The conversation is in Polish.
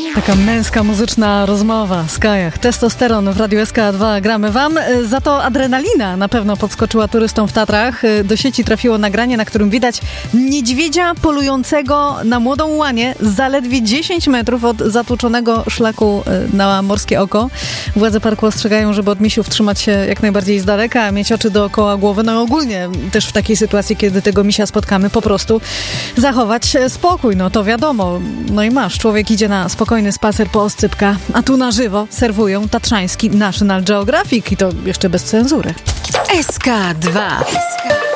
Taka męska, muzyczna rozmowa w Skajach. Testosteron w Radiu SK2 gramy wam. Za to adrenalina na pewno podskoczyła turystom w Tatrach. Do sieci trafiło nagranie, na którym widać niedźwiedzia polującego na młodą łanię zaledwie 10 metrów od zatłoczonego szlaku na Morskie Oko. Władze parku ostrzegają, żeby od misiów trzymać się jak najbardziej z daleka, a mieć oczy dookoła głowy. No i ogólnie też w takiej sytuacji, kiedy tego misia spotkamy, po prostu zachować spokój. No to wiadomo. No i masz, człowiek idzie na spokojny spacer po oscypka, a tu na żywo serwują tatrzański National Geographic i to jeszcze bez cenzury. SK2.